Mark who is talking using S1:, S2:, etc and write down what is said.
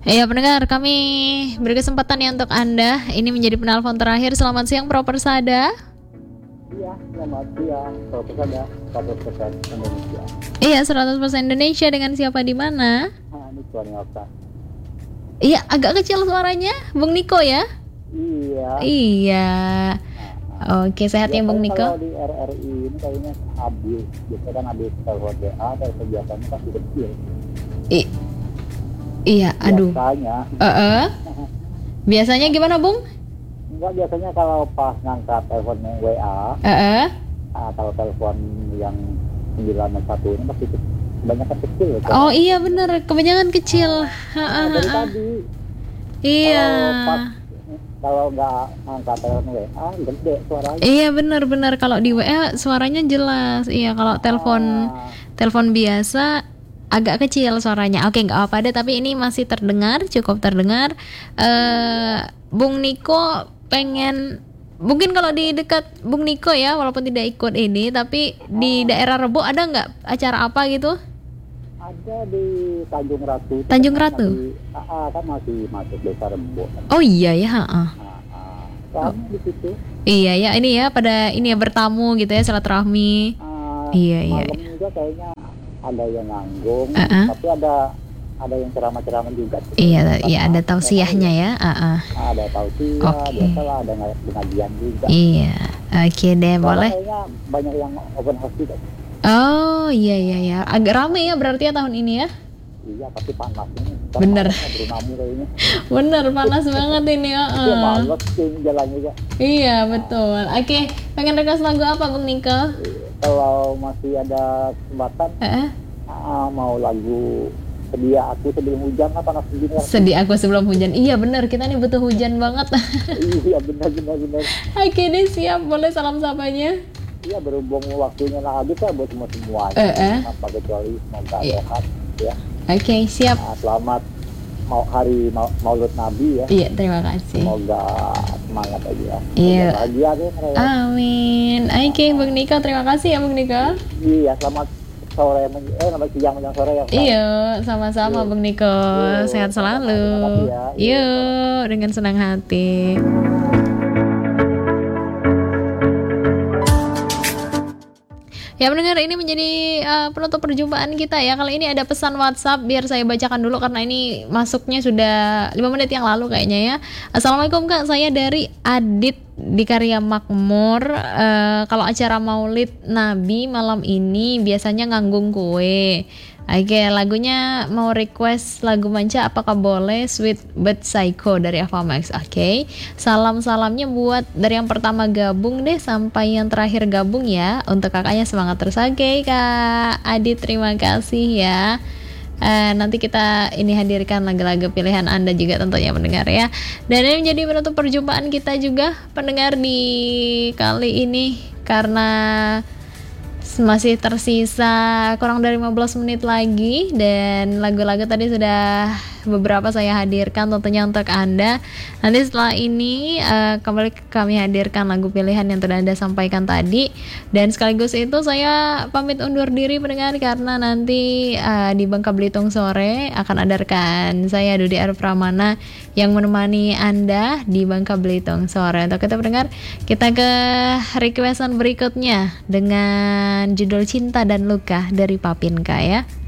S1: Ya pendengar, kami beri kesempatan ya untuk Anda. Ini menjadi penelpon terakhir. Selamat siang Pro Persada.
S2: Iya, selamat siang. Pro Persada 100% Indonesia.
S1: Iya, 100% Indonesia. Dengan siapa di mana?
S2: Ini suara Okta.
S1: Iya, agak kecil suaranya, Bung Niko ya?
S2: Iya.
S1: Iya. Oke, sehat ya Bung Niko?
S2: Kalau di RRI ini kayaknya habis. Biasanya kan habis telepon WA dan kegiatannya pasti kecil.
S1: Iya, aduh.
S2: Biasanya.
S1: Biasanya gimana Bung?
S2: Enggak, biasanya kalau pas ngangkat telepon WA, atau telepon yang 91 ini pasti kebanyakan kecil.
S1: Oh iya benar, kebanyakan kecil.
S2: Dari tadi.
S1: Iya.
S2: Kalau nggak angkat telepon WA, gede suaranya.
S1: Iya benar-benar, kalau di WA suaranya jelas. Iya, kalau telepon biasa agak kecil suaranya. Oke, nggak apa-apa deh, tapi ini masih terdengar, cukup terdengar. Bung Niko pengen, mungkin kalau di dekat Bung Niko ya, walaupun tidak ikut ini, tapi di daerah Rebo ada nggak acara apa gitu?
S2: Ada di Tanjung Ratu.
S1: Tanjung Ratu?
S2: Kan masih masuk desa Rebo.
S1: Oh iya ya.
S2: Kami di situ.
S1: Iya ya, ini ya pada ini ya bertamu gitu ya, silaturahmi. Iya.
S2: Malam juga kayaknya ada yang nanggung, tapi ada yang ceramah-ceramah juga.
S1: Iya ada tausiahnya ya.
S2: Ada tausiah, biasalah ada pengajian juga.
S1: Iya, oke deh, boleh.
S2: Kayaknya banyak yang open house juga.
S1: Oh iya, agak ramai ya berarti ya tahun ini ya.
S2: Iya, tapi panas ini.
S1: Bener.
S2: Berunamu kayaknya.
S1: Bener, panas banget ini ya.
S2: Iya, malas jalannya juga.
S1: Iya betul. Oke, pengen request lagu apa Bung Niko?
S2: Kalau masih ada kesempatan, mau lagu Sedia Aku Sebelum Hujan lah, panas begini.
S1: Sedia Aku Sebelum Hujan. Iya benar, kita nih butuh hujan banget.
S2: Iya benar.
S1: Oke deh, siap. Boleh salam sapanya?
S2: Iya, berhubung waktunya habis ya buat semua. Tanpa kecuali semoga sehat ya.
S1: Oke, siap.
S2: Selamat hari Maulud Nabi ya.
S1: Iya, terima kasih.
S2: Semoga semangat aja ya.
S1: Iya.
S2: Bahagia deh mereka.
S1: Amin. Oke, Bung Niko, terima kasih ya Bung Niko.
S2: Iya, selamat sore, selamat siang menjelang sore ya.
S1: Iya, sama-sama Bung Niko. Sehat selalu. Iya, dengan senang hati. Ya mendengar, ini menjadi penutup perjumpaan kita ya. Kali ini ada pesan WhatsApp, biar saya bacakan dulu karena ini masuknya sudah 5 menit yang lalu kayaknya ya. Assalamualaikum Kak, saya dari Adit di Karya Makmur. Kalau acara Maulid Nabi malam ini biasanya nganggung kue. Oke, lagunya mau request lagu Manca, apakah boleh? Sweet But Psycho dari Avamax. Oke, salamnya buat dari yang pertama gabung deh sampai yang terakhir gabung ya. Untuk kakaknya semangat terus. Oke Kak Adit, terima kasih ya. Nanti kita ini hadirkan lagu-lagu pilihan Anda juga tentunya pendengar ya. Dan ini menjadi penutup perjumpaan kita juga pendengar di kali ini, karena masih tersisa kurang dari 15 menit lagi dan lagu-lagu tadi sudah beberapa saya hadirkan tentunya untuk Anda. Nanti setelah ini kembali kami hadirkan lagu pilihan yang telah Anda sampaikan tadi, dan sekaligus itu saya pamit undur diri pendengar, karena nanti di Bangka Belitung sore akan ada rekan saya Dudi Arif Pramana yang menemani Anda di Bangka Belitung sore. Untuk kita pendengar, kita ke requestan berikutnya dengan judul Cinta dan Luka dari Papinka ya.